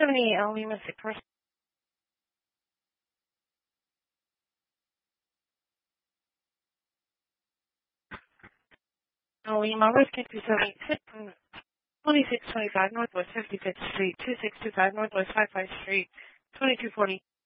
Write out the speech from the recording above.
70 El Lima Sick Person. El Lima Rescue 276 from 2625 Northwest 55th Street, 2625 Northwest 55th Street, 2240.